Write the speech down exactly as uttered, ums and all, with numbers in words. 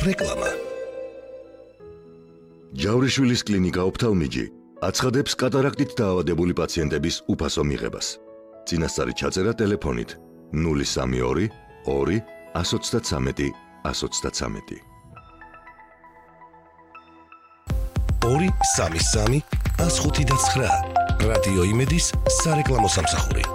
რეკლამა. ჯავრიშვილის კლინიკა ოფთალმიჯი აცხადებს კატარაქტით დაავადებული პაციენტების უფასო მიღებას. წინასწარი ჩაწერა ტელეფონით ნული სამი ორი ორი ათს ოცდათრამეტი ათს ოცდათრამეტი. ორი სამი სამი ათს ხუთი და ცხრა რადიო იმედის სარეკლამო სამსახური.